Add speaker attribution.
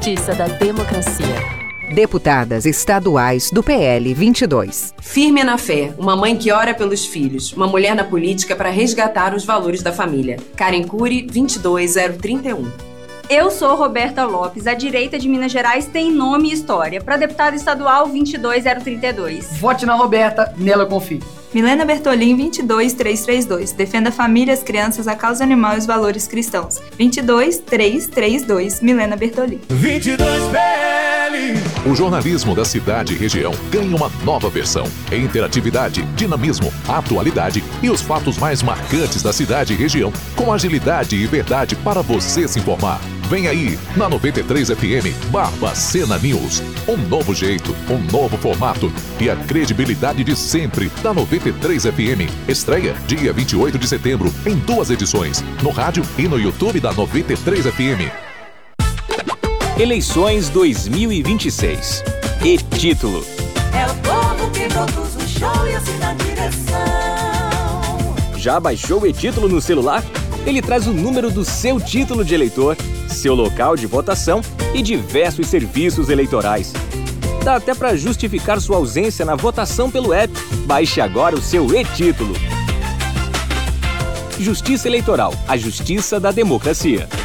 Speaker 1: justiça da democracia.
Speaker 2: Deputadas estaduais do PL 22.
Speaker 3: Firme na fé, uma mãe que ora pelos filhos, uma mulher na política para resgatar os valores da família. Karen Cury, 22031.
Speaker 4: Eu sou Roberta Lopes, a direita de Minas Gerais tem nome e história. Para deputada estadual 22032.
Speaker 5: Vote na Roberta, nela confie.
Speaker 6: Milena Bertolin, 22332. Defenda a família, as crianças, a causa animal e os valores cristãos. 22332. Milena Bertolin.
Speaker 7: 22PL.
Speaker 8: O jornalismo da cidade e região ganha uma nova versão. Interatividade, dinamismo, atualidade e os fatos mais marcantes da cidade e região, com agilidade e verdade para você se informar. Vem aí, na 93 FM, Barbacena News. Um novo jeito, um novo formato e a credibilidade de sempre da 93 FM. Estreia dia 28 de setembro, em 2 edições, no rádio e no YouTube da 93 FM.
Speaker 9: Eleições 2026. E-Título.
Speaker 10: É o povo que produz o show e assina a direção.
Speaker 9: Já baixou o E-Título no celular? Ele traz o número do seu título de eleitor, seu local de votação e diversos serviços eleitorais. Dá até para justificar sua ausência na votação pelo app. Baixe agora o seu E-Título. Justiça Eleitoral, a justiça da democracia.